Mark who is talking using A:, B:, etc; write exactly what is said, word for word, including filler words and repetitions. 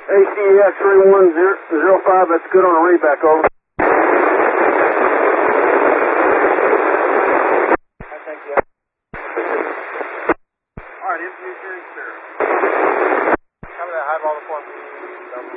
A: A C E X-ray one zero five, that's good on a readback, over.
B: Thank you.
A: Alright, introduce your experience.
B: Cover that high ball to form.